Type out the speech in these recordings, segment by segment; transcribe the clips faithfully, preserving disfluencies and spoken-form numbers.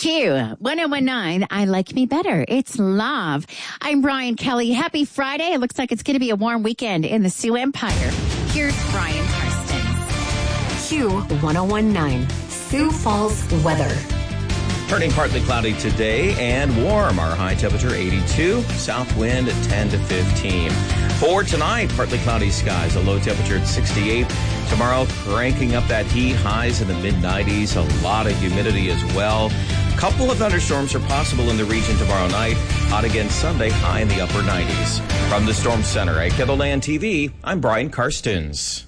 Q one oh one nine, I Like Me Better. It's love. I'm Brian Kelly. Happy Friday. It looks like it's going to be a warm weekend in the Sioux Empire. Here's Brian Karstens. Q one oh one nine, Sioux Falls weather. Turning partly cloudy today and warm. Our high temperature eighty-two, south wind at ten to fifteen. For tonight, partly cloudy skies, a low temperature at sixty-eight. Tomorrow, cranking up that heat, highs in the mid nineties, a lot of humidity as well. A couple of thunderstorms are possible in the region tomorrow night. Hot again Sunday, high in the upper nineties. From the Storm Center at Kettleland T V, I'm Brian Karstens.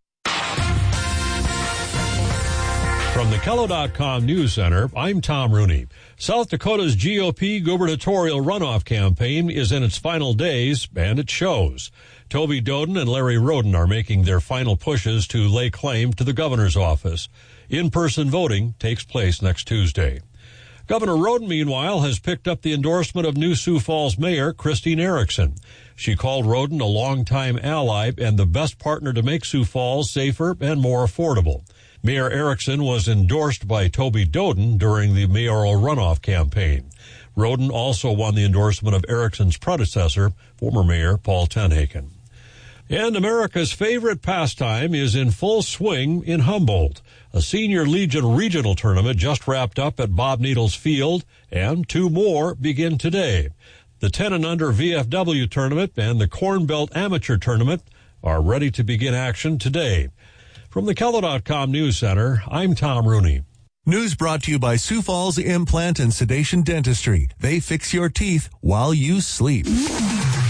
From the Kello dot com News Center, I'm Tom Rooney. South Dakota's G O P gubernatorial runoff campaign is in its final days, and it shows. Toby Doden and Larry Roden are making their final pushes to lay claim to the governor's office. In-person voting takes place next Tuesday. Governor Roden, meanwhile, has picked up the endorsement of new Sioux Falls Mayor Christine Erickson. She called Roden a longtime ally and the best partner to make Sioux Falls safer and more affordable. Mayor Erickson was endorsed by Toby Doden during the mayoral runoff campaign. Roden also won the endorsement of Erickson's predecessor, former Mayor Paul Tenhaken. And America's favorite pastime is in full swing in Humboldt. A Senior Legion regional tournament just wrapped up at Bob Needles Field, and two more begin today. The ten and under V F W tournament and the Corn Belt Amateur tournament are ready to begin action today. From the Kello dot com News Center, I'm Tom Rooney. News brought to you by Sioux Falls Implant and Sedation Dentistry. They fix your teeth while you sleep.